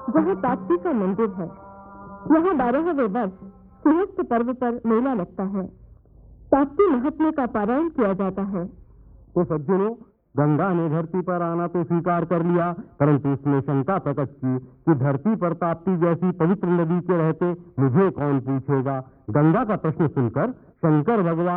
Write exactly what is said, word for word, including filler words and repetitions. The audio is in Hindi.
जहाँ ताप्ती का मंदिर है। यहाँ बारहवें वर्ष सिंहस्थ पर्व पर मेला लगता है। ताप्ती महात्म्य का पारायण किया जाता है। तो सज्जनों, गंगा ने धरती पर आना तो स्वीकार कर लिया, परंतु उसने शंका प्रकट की कि धरती पर ताप्ती जैसी पवित्र नदी के रहते मुझे कौन पूछेगा। गंगा का प्रश्न सुनकर शंकर भगवान